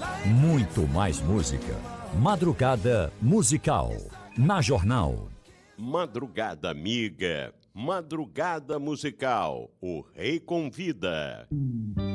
Muito mais música. Madrugada Musical. Na Jornal. Madrugada amiga. Madrugada musical. O Rei convida.